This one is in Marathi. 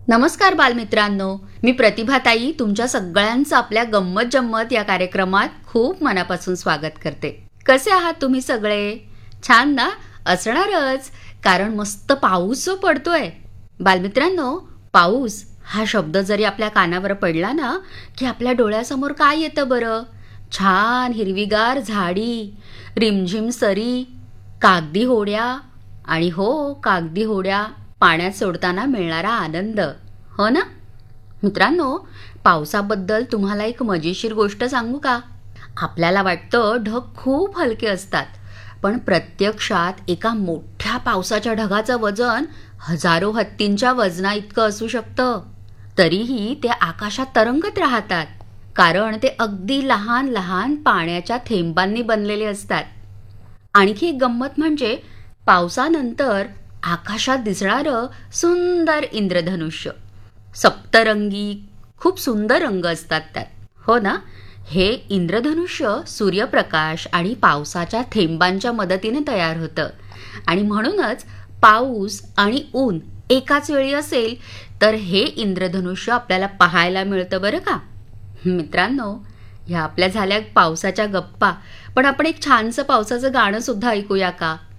नमस्कार बालमित्रांनो, मी प्रतिभाताई तुमच्या सगळ्यांचं आपल्या गंमत जम्मत या कार्यक्रमात खूप मनापासून स्वागत करते. कसे आहात तुम्ही सगळे? छान ना? असणारच, कारण मस्त पाऊस जो पडतोय. बालमित्रांनो, पाऊस हा शब्द जरी आपल्या कानावर पडला ना की आपल्या डोळ्यासमोर काय येतं बरं? छान हिरवीगार झाडी, रिमझिम सरी, कागदी होड्या आणि हो, कागदी होड्या पाण्यात सोडताना मिळणारा आनंद. हो ना मित्रांनो, पावसाबद्दल तुम्हाला एक मजेशीर गोष्ट सांगू का? आपल्याला वाटतं ढग खूप हलके असतात, पण प्रत्यक्षात एका मोठ्या पावसाच्या ढगाचं वजन हजारो हत्तींच्या वजना इतकं असू शकतं. तरीही ते आकाशात तरंगत राहतात, कारण ते अगदी लहान लहान पाण्याच्या थेंबांनी बनलेले असतात. आणखी एक गंमत म्हणजे पावसानंतर आकाशात दिसणारं सुंदर इंद्रधनुष्य. सप्तरंगी खूप सुंदर रंग असतात त्यात. हो ना? हे इंद्रधनुष्य सूर्यप्रकाश आणि पावसाच्या थेंबांच्या मदतीने तयार होतं, आणि म्हणूनच पाऊस आणि ऊन एकाच वेळी असेल तर हे इंद्रधनुष्य आपल्याला पाहायला मिळतं बरं का. मित्रांनो, ह्या आपल्या झाल्या पावसाच्या गप्पा, पण आपण एक छानसं पावसाचं गाणं सुद्धा ऐकूया का?